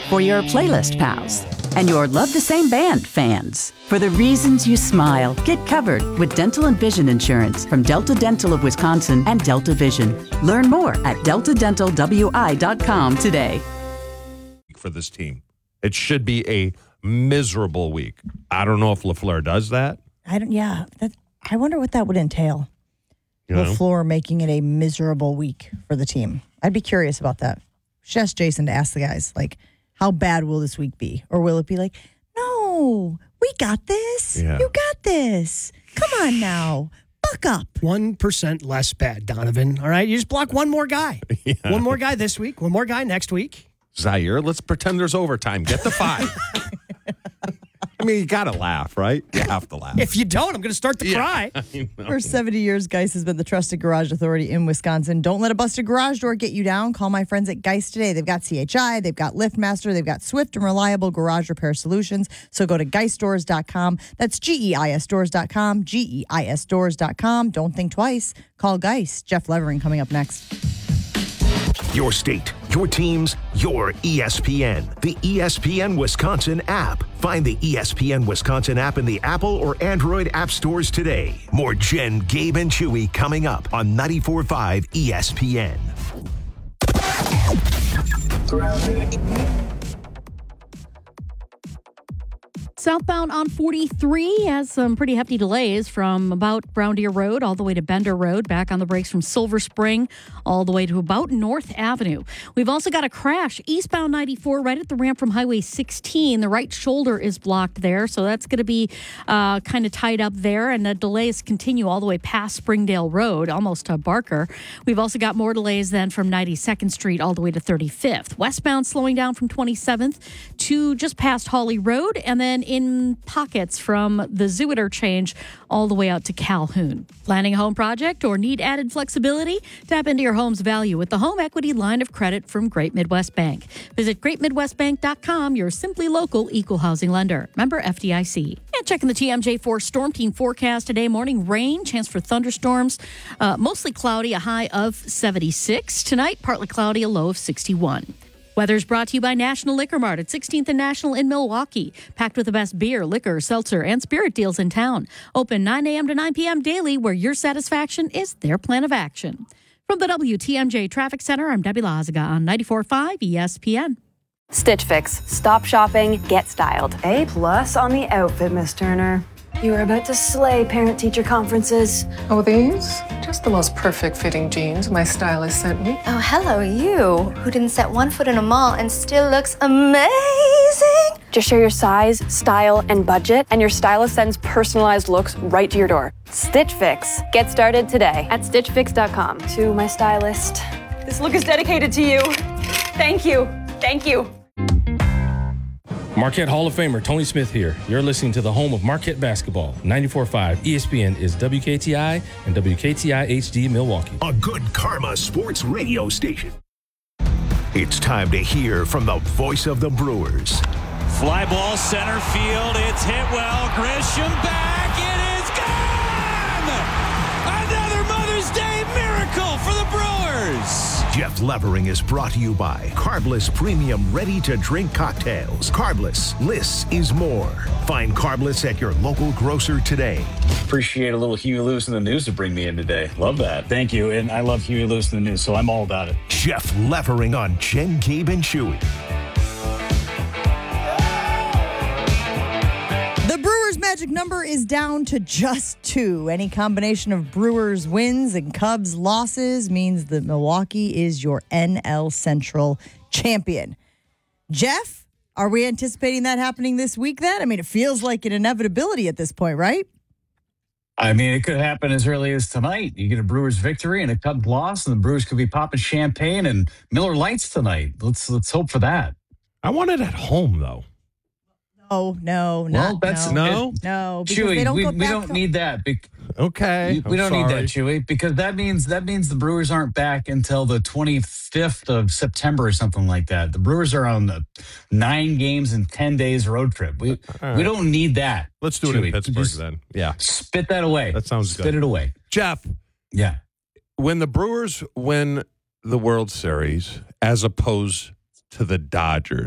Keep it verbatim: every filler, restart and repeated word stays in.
For your playlist pals and your love the same band fans. For the reasons you smile, get covered with dental and vision insurance from Delta Dental of Wisconsin and Delta Vision. Learn more at delta dental w i dot com today. For this team, it should be a miserable week. I don't know if LaFleur does that. I don't. Yeah, that, I wonder what that would entail. You know? LaFleur making it a miserable week for the team. I'd be curious about that. Should ask Jason to ask the guys, like, how bad will this week be? Or will it be like, no, we got this. Yeah. You got this. Come on now. Buck up. one percent less bad, Donovan. All right? You just block one more guy. Yeah. One more guy this week. One more guy next week. Zaire, let's pretend there's overtime. Get the five. I mean, you got to laugh, right? You have to laugh. If you don't, I'm going to start to Yeah, cry. I know. For seventy years, Geist has been the trusted garage authority in Wisconsin. Don't let a busted garage door get you down. Call my friends at Geist today. They've got C H I, they've got LiftMaster, they've got swift and reliable garage repair solutions. So go to geist doors dot com. That's G E I S doors dot com, G E I S doors dot com. Don't think twice. Call Geist. Jeff Levering coming up next. Your state, your teams, your E S P N. The E S P N Wisconsin app. Find the E S P N Wisconsin app in the Apple or Android app stores today. More Jen, Gabe, and Chewy coming up on ninety-four point five E S P N. Southbound on forty-three has some pretty hefty delays from about Brown Deer Road all the way to Bender Road, back on the brakes from Silver Spring all the way to about North Avenue. We've also got a crash eastbound ninety-four right at the ramp from Highway sixteen. The right shoulder is blocked there, so that's going to be uh, kind of tied up there, and the delays continue all the way past Springdale Road, almost to Barker. We've also got more delays then from ninety-second Street all the way to thirty-fifth. Westbound slowing down from twenty-seventh to just past Hawley Road, and then in pockets from the Zoo Interchange all the way out to Calhoun. Planning a home project or need added flexibility? Tap into your home's value with the home equity line of credit from Great Midwest Bank. Visit great midwest bank dot com, your simply local equal housing lender. Member F D I C. And checking the T M J four Storm Team forecast today. Morning rain, chance for thunderstorms. Uh, mostly cloudy, a high of seventy-six. Tonight, partly cloudy, a low of sixty-one. Weather's brought to you by National Liquor Mart at sixteenth and National in Milwaukee. Packed with the best beer, liquor, seltzer, and spirit deals in town. Open nine a.m. to nine p.m. daily, where your satisfaction is their plan of action. From the W T M J Traffic Center, I'm Debbie Lazaga on ninety-four point five E S P N. Stitch Fix. Stop shopping, get styled. A plus on the outfit, Miss Turner. You are about to slay parent-teacher conferences. Oh, these? Just the most perfect fitting jeans my stylist sent me. Oh, hello, you, who didn't set one foot in a mall and still looks amazing. Just share your size, style, and budget, and your stylist sends personalized looks right to your door. Stitch Fix. Get started today at stitch fix dot com. To my stylist, this look is dedicated to you. Thank you. Thank you. Marquette Hall of Famer Tony Smith here. You're listening to the home of Marquette basketball. ninety-four point five E S P N is W K T I and W K T I H D Milwaukee. A good karma sports radio station. It's time to hear from the voice of the Brewers. Fly ball center field. It's hit well. Grisham back. It is gone! Another Mother's Day miracle for the Brewers. Jeff Levering is brought to you by Carbless Premium Ready-to-Drink Cocktails. Carbless, less is more. Find Carbless at your local grocer today. Appreciate a little Huey Lewis in the news to bring me in today. Love that. Thank you. And I love Huey Lewis in the news, so I'm all about it. Jeff Levering on Jen, Gabe, and Chewy. The Brewers' magic number is down to just two. Any combination of Brewers wins and Cubs losses means that Milwaukee is your N L Central champion. Jeff, are we anticipating that happening this week then? I mean, it feels like an inevitability at this point, right? I mean, it could happen as early as tonight. You get a Brewers victory and a Cubs loss, and the Brewers could be popping champagne and Miller Lights tonight. Let's let's hope for that. I want it at home, though. Oh, no, Well, not, that's no. it- no. Because Chewy, they don't we, go we back don't to- need that. bec- Okay. We, we I'm don't need sorry. that, Chewy, because that means that means the Brewers aren't back until the twenty-fifth of September or something like that. The Brewers are on the nine games and ten days road trip. We right. we don't need that. Let's do it Chewy. in Pittsburgh Just then. Yeah. Spit that away. That sounds Spit good. Spit it away. Jeff, Yeah. when the Brewers win the World Series as opposed to the Dodgers,